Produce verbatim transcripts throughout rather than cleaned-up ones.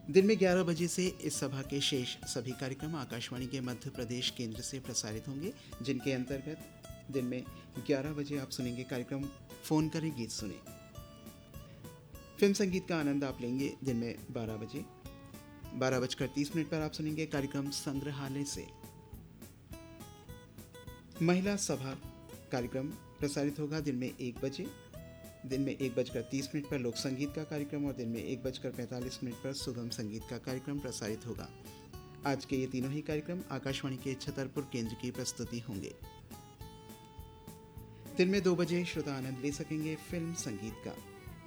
दिन में ग्यारह बजे से इस सभा के शेष सभी कार्यक्रम आकाशवाणी के मध्य प्रदेश केंद्र से प्रसारित होंगे, जिनके अंतर्गत दिन में ग्यारह बजे आप सुनेंगे कार्यक्रम फ़ोन करें गीत सुने। फिल्म संगीत का आनंद आप लेंगे दिन में बारह बजे। बारह बजकर तीस मिनट पर आप सुनेंगे कार्यक्रम संग्रहालय से। महिला सभा कार्यक्रम प्रसारित होगा दिन में एक बजे। दिन में एक बजकर तीस मिनट पर लोक संगीत का कार्यक्रम और दिन में एक बजकर पैंतालीस मिनट पर सुगम संगीत का कार्यक्रम प्रसारित होगा। आज के ये तीनों ही कार्यक्रम आकाशवाणी के छतरपुर केंद्र की प्रस्तुति होंगे। दिन में दो बजे श्रोता आनंद ले सकेंगे फिल्म संगीत का।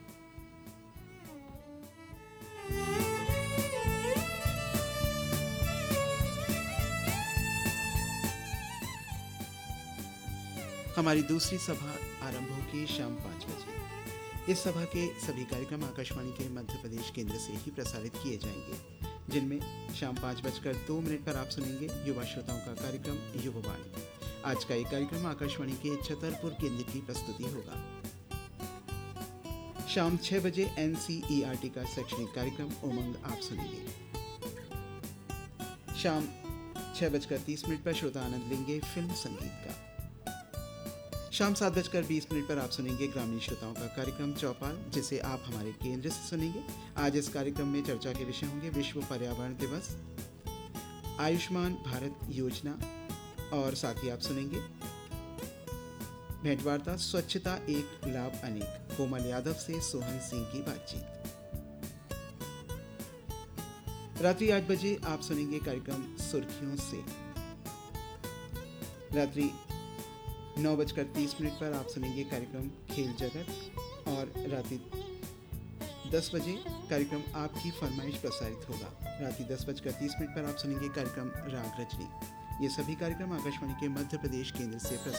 हमारी दूसरी सभा आरंभ होगी शाम पाँच बजे। इस सभा के सभी कार्यक्रम आकाशवाणी के मध्य प्रदेश केंद्र से ही प्रसारित किए जाएंगे, जिनमें शाम पाँच बजकर दो मिनट पर आप सुनेंगे युवा श्रोताओं का कार्यक्रम युवावाणी। आज का ये कार्यक्रम आकाशवाणी के छतरपुर केंद्र की प्रस्तुति होगा। शाम छह बजे N C E R T का शैक्षणिक कार्यक्रम उमंग आप सुनेंगे। शाम छह बजकर तीस मिनट पर श्रोता आनंद लेंगे फिल्म संगीत का। शाम सात बजकर बीस मिनट पर आप सुनेंगे ग्रामीण श्रोताओं का कार्यक्रम चौपाल, जिसे आप हमारे केंद्र से सुनेंगे। आज इस कार्यक्रम में चर्चा के विषय होंगे विश्व पर्यावरण दिवस, आयुष्मान भारत योजना और साथ ही आप सुनेंगे भेंटवार्ता स्वच्छता एक लाभ अनेक, कोमल यादव से सोहन सिंह की बातचीत। रात्रि आठ बजे आप सुनेंगे कार्यक्रम सुर्खियों से। रात्रि नौ बजकर तीस मिनट पर आप सुनेंगे कार्यक्रम खेल जगत और रात्रि दस बजे कार्यक्रम आपकी फरमाइश प्रसारित होगा। रात्रि दस बजकर तीस मिनट पर आप सुनेंगे कार्यक्रम राग रजनी। ये सभी कार्यक्रम आकाशवाणी के मध्य प्रदेश केंद्र से प्रसारित